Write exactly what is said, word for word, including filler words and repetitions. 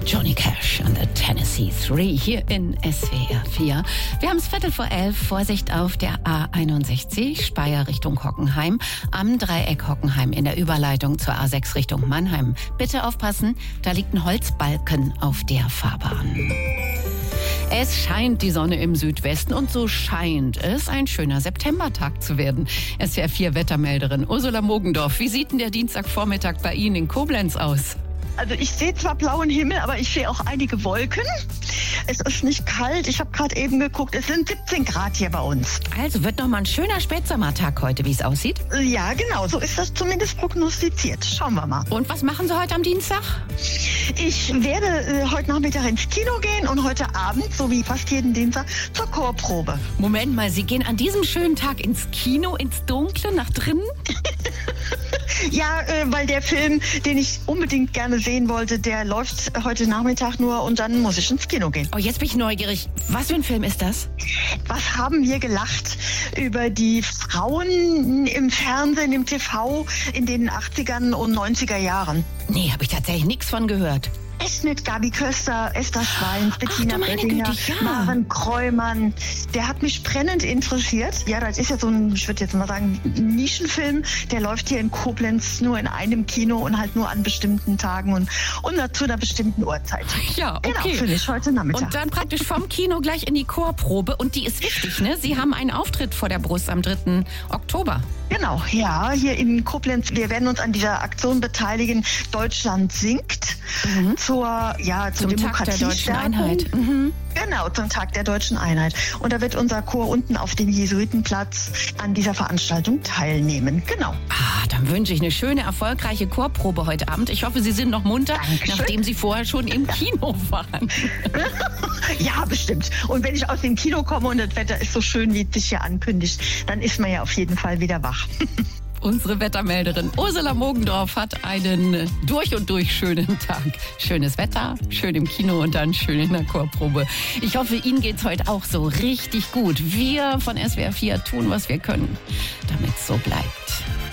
Johnny Cash and the Tennessee Three hier in S W R vier. Wir haben es Viertel vor elf. Vorsicht auf der A einundsechzig, Speyer Richtung Hockenheim, am Dreieck Hockenheim in der Überleitung zur A sechs Richtung Mannheim. Bitte aufpassen, da liegt ein Holzbalken auf der Fahrbahn. Es scheint die Sonne im Südwesten und so scheint es ein schöner Septembertag zu werden. S W R vier Wettermelderin Ursula Mogendorf, wie sieht denn der Dienstagvormittag bei Ihnen in Koblenz aus? Also ich sehe zwar blauen Himmel, aber ich sehe auch einige Wolken. Es ist nicht kalt. Ich habe gerade eben geguckt, es sind siebzehn Grad hier bei uns. Also wird noch mal ein schöner Spätsommertag heute, wie es aussieht? Ja, genau, so ist das zumindest prognostiziert. Schauen wir mal. Und was machen Sie heute am Dienstag? Ich werde äh, heute Nachmittag ins Kino gehen und heute Abend, so wie fast jeden Dienstag, zur Chorprobe. Moment mal, Sie gehen an diesem schönen Tag ins Kino, ins Dunkle, nach drinnen? Ja, äh, weil der Film, den ich unbedingt gerne sehen wollte, der läuft heute Nachmittag nur und dann muss ich ins Kino gehen. Oh, jetzt bin ich neugierig. Was für ein Film ist das? Was haben wir gelacht über die Frauen im Fernsehen, im T V in den achtzigern und neunziger Jahren? Nee, habe ich tatsächlich nichts von gehört. Echt mit Gabi Köster, Esther Schweins, Bettina Ach, Bettinger, Güte, ja. Maren Kreumann. Der hat mich brennend interessiert. Ja, das ist ja so ein, ich würde jetzt mal sagen, Nischenfilm. Der läuft hier in Koblenz nur in einem Kino und halt nur an bestimmten Tagen und, und zu einer bestimmten Uhrzeit. Ja, okay. Genau, finde ich heute Nachmittag. Und dann praktisch vom Kino gleich in die Chorprobe. Und die ist wichtig, ne? Sie haben einen Auftritt vor der Brust am dritten Oktober. Genau, ja, hier in Koblenz. Wir werden uns an dieser Aktion beteiligen. Deutschland singt mhm. zur, ja, zur zum Tag der deutschen Demokratiestärkung. Einheit. Mhm. Genau, zum Tag der deutschen Einheit. Und da wird unser Chor unten auf dem Jesuitenplatz an dieser Veranstaltung teilnehmen. Genau. Ah, dann wünsche ich eine schöne, erfolgreiche Chorprobe heute Abend. Ich hoffe, Sie sind noch munter, Dankeschön. Nachdem Sie vorher schon im Kino waren. Ja, bestimmt. Und wenn ich aus dem Kino komme und das Wetter ist so schön, wie es sich hier ankündigt, dann ist man ja auf jeden Fall wieder wach. Unsere Wettermelderin Ursula Mogendorf hat einen durch und durch schönen Tag. Schönes Wetter, schön im Kino und dann schön in der Chorprobe. Ich hoffe, Ihnen geht's heute auch so richtig gut. Wir von S W R vier tun, was wir können, damit es so bleibt.